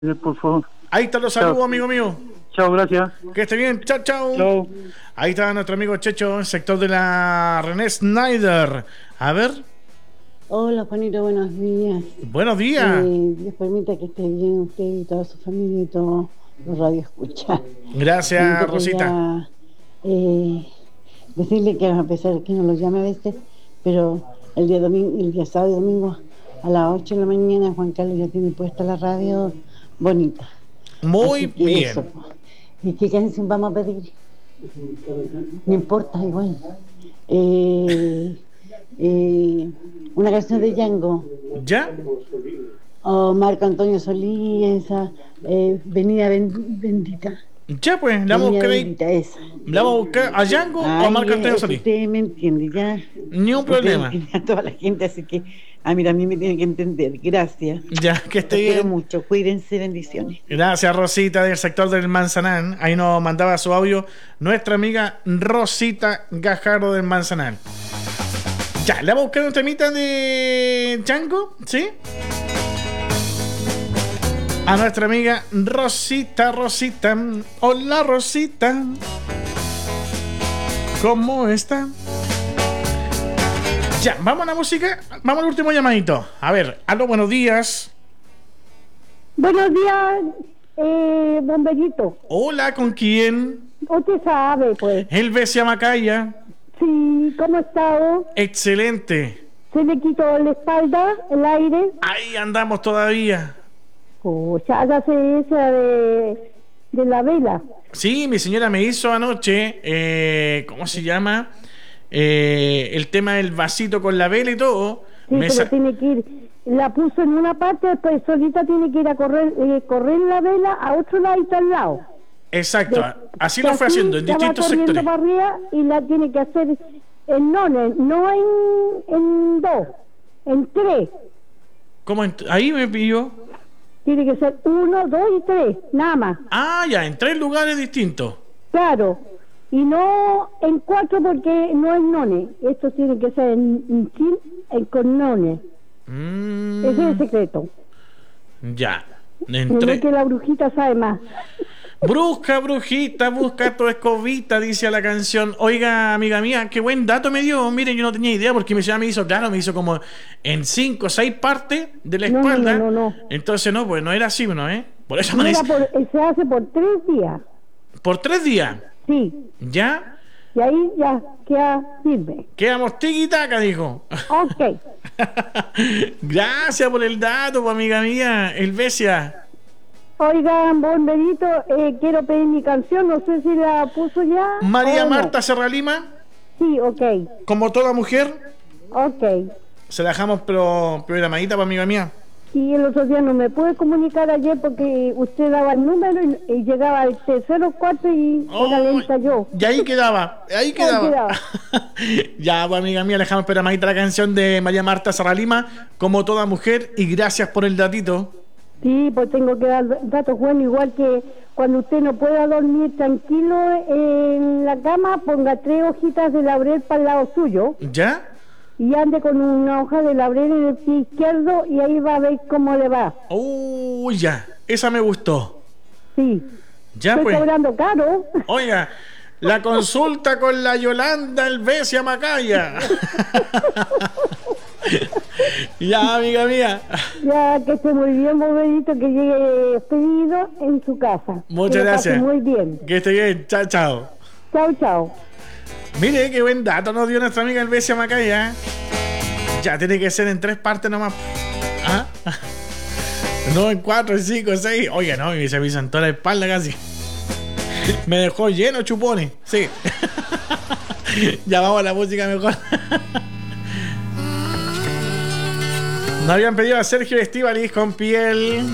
Por favor. Ahí están los saludos, Chao. amigo mío. Chao, gracias. Que esté bien. Chao, chao. Chao. Ahí está nuestro amigo Checho, el sector de la René Snyder. A ver. Hola Juanito, buenos días. Buenos días. Dios permita que esté bien usted y toda su familia y todos los radioescuchas. Gracias, Rosita. Decirle que a pesar de que no lo llame a veces, pero el día sábado y domingo a las 8 de la mañana Juan Carlos ya tiene puesta la radio bonita. Muy Así que bien. eso, pues. ¿Y qué canción vamos a pedir? No importa, igual. Una canción de Django. ¿Ya? O Marco Antonio Solís, esa Venida Bendita. Ya, pues, la vamos a Venida buscar ahí. Bendita, esa. ¿La vamos a buscar a Django o a Ay, Marco Antonio eso Solís? usted me entiende, ya. Ni un Usted problema. entiende a toda la gente, así que a mí también me tiene que entender. Gracias. Ya, que esté Te quiero bien. mucho. Cuídense, bendiciones. Gracias, Rosita, del sector del Manzanal. Ahí nos mandaba su audio nuestra amiga Rosita Gajardo del Manzanal. Ya, le vamos a buscar un temita de Django, ¿sí? A nuestra amiga Rosita. Hola, Rosita. ¿Cómo está? Ya, vamos a la música. Vamos al último llamadito. A ver, aló, buenos días. Buenos días, bomberito. Hola, ¿con quién? Usted sabe, pues. El Besia Macaya. Sí, ¿cómo ha estado? Excelente. ¿Se le quitó la espalda, el aire? Ahí andamos todavía. Ya hágase esa de la vela. Sí, mi señora me hizo anoche, ¿cómo se llama? El tema del vasito con la vela y todo. Sí, pero tiene que ir. La puso en una parte, después solita tiene que ir a correr la vela a otro lado y al lado. Exacto, así lo fue haciendo en distintos sectores. Para arriba y la tiene que hacer en nones, no en dos, en tres. ¿Cómo? Ahí me pilló. Tiene que ser 1, 2 y 3, nada más. Ah, ya, en 3 lugares distintos. Claro, y no en 4 porque no es none. Esto tiene que ser con none. Ese es el secreto. Ya, en Creo 3. que la brujita sabe más. Brujita, busca tu escobita, dice la canción. Oiga, amiga mía, qué buen dato me dio. Miren, yo no tenía idea porque mi señora me hizo como en 5 o 6 partes de la espalda. No. Entonces, no, pues no era así, ¿no? Por eso No me era dice. se hace por 3 días. ¿Por 3 días? Sí, ¿Ya? y ahí ya queda firme. Quedamos tiquitaca, dijo. Ok. Gracias por el dato, pues, amiga mía. El Besia. Oigan, bomberito, quiero pedir mi canción, no sé si la puso ya. María o no. Marta Serra Lima, Sí, ok. como toda mujer, Ok. se la dejamos programadita para amiga mía. Y el otro día no me pude comunicar ayer porque usted daba el número y llegaba al tercero, cuarto y era lenta yo. Y ahí quedaba. Ya, pues, amiga mía, le dejamos programadita la canción de María Marta Serra Lima, como toda mujer, y gracias por el datito. Sí, pues tengo que dar datos buenos, igual que cuando usted no pueda dormir tranquilo en la cama, ponga 3 hojitas de laurel para el lado suyo ¿Ya? y ande con una hoja de laurel en el pie izquierdo y ahí va a ver cómo le va. Ya, esa me gustó. Sí. Ya, Estoy pues. cobrando caro. Oiga, la consulta con la Yolanda El Besia Macaya. Ya, amiga mía. Ya que esté muy bien, bomberito, que llegue pedido en su casa. Muchas Que lo pase gracias. muy bien. Que esté bien. Chao, chao. Chao, chao. Mire qué buen dato nos dio nuestra amiga El Besia Macaya. Ya tiene que ser en 3 partes nomás. ¿Ah? No en 4, en 5, en 6. Oiga, no, se me hizo toda la espalda casi. Me dejó lleno chupones. Sí. Ya vamos a la música mejor. Nos habían pedido a Sergio Estíbaliz con Piel.